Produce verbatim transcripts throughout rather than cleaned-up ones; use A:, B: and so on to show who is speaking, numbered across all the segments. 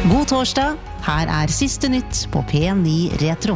A: God torsdag, her er siste nytt på P ni Retro.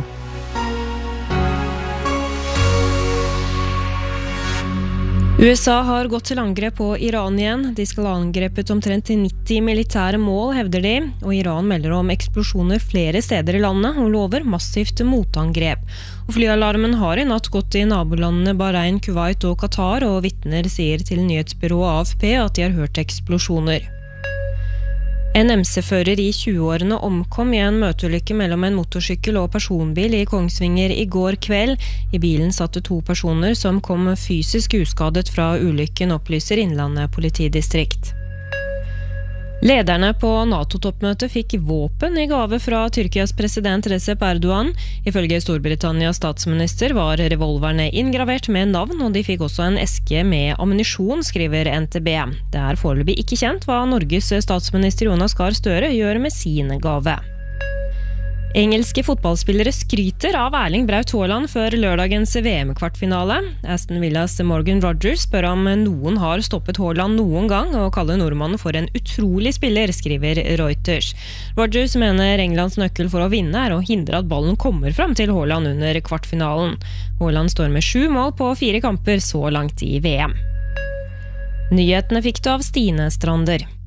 B: U S A har gått til angrep på Iran igjen. De skal ha angrepet omtrent til nitti militære mål, hevder de, og Iran melder om eksplosjoner flere steder i landet og lover massivt motangrep. Og flyalarmen har i natt gått i nabolandene Bahrain, Kuwait og Qatar, og vitner sier til nyhetsbyrået A F P at de har hørt eksplosjoner. En M C-fører i tjueårene omkom i en møteulykke mellom en motorsykkel og personbil i Kongsvinger i går kveld. I bilen satte to personer som kom fysisk uskadet fra ulykken, opplyser Innlandet politidistrikt. Lederne på NATO-toppmøtet fikk våpen i gave fra Tyrkias president Recep Erdogan. Ifølge Storbritannias statsminister var revolverne inngravert med navn, og de fikk også en eske med ammunisjon, skriver N T B. Det er foreløpig ikke kjent hva Norges statsminister Jonas Gahr Støre gjør med sin gave. Engelske fotballspillere skryter av Erling Braut Haaland før lørdagens V M-kvartfinale. Aston Villas Morgan Rogers spør om noen har stoppet Haaland noen gang, og kaller nordmannen for en utrolig spiller, skriver Reuters. Rogers mener Englands nøkkel for å vinne er å hindre at ballen kommer fram til Haaland under kvartfinalen. Haaland står med sju mål på fire kamper så langt i V M. Nyhetene fikk du av Stine Strander.